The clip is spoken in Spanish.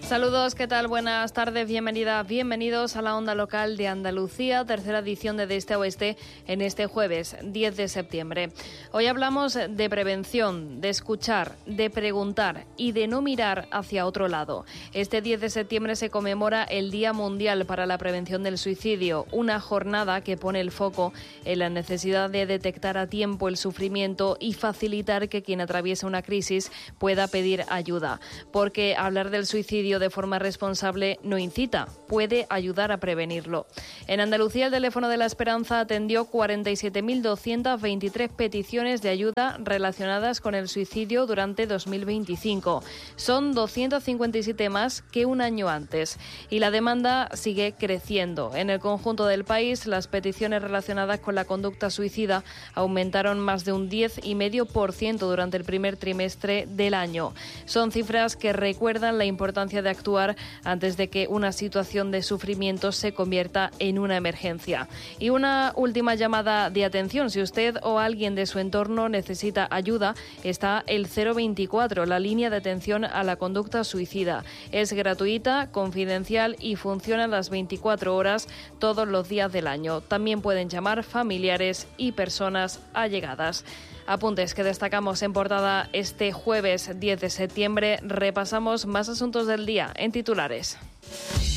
Saludos, ¿qué tal? Buenas tardes, bienvenidos a la Onda Local de Andalucía, tercera edición de Este a Oeste en este jueves 10 de septiembre. Hoy hablamos de prevención, de escuchar, de preguntar y de no mirar hacia otro lado. Este 10 de septiembre se conmemora el Día Mundial para la Prevención del Suicidio, una jornada que pone el foco en la necesidad de detectar a tiempo el sufrimiento y facilitar que quien atraviesa una crisis pueda pedir ayuda, porque hablar del suicidio de forma responsable no incita, puede ayudar a prevenirlo. En Andalucía, el teléfono de la Esperanza atendió 47.223 peticiones de ayuda relacionadas con el suicidio durante 2025. Son 257 más que un año antes y la demanda sigue creciendo. En el conjunto del país, las peticiones relacionadas con la conducta suicida aumentaron más de un 10,5% durante el primer trimestre del año. Son cifras que recuerdan la importancia de actuar antes de que una situación de sufrimiento se convierta en una emergencia. Y una última llamada de atención: si usted o alguien de su entorno necesita ayuda, está el 024, la línea de atención a la conducta suicida. Es gratuita, confidencial y funciona las 24 horas todos los días del año. También pueden llamar familiares y personas allegadas. Apuntes que destacamos en portada este jueves 10 de septiembre. Repasamos más asuntos del día en titulares.